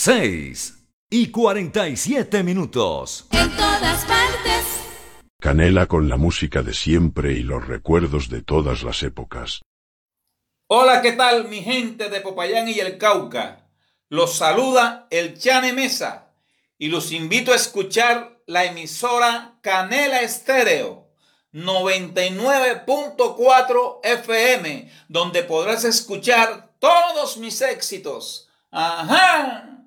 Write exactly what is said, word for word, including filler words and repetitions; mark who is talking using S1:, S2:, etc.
S1: seis y cuarenta y siete minutos.
S2: En todas partes.
S3: Canela con la música de siempre y los recuerdos de todas las épocas.
S4: Hola, ¿qué tal mi gente de Popayán y el Cauca? Los saluda el Chane Mesa y los invito a escuchar la emisora Canela Estéreo noventa y nueve punto cuatro F M, donde podrás escuchar todos mis éxitos. ¡Ajá!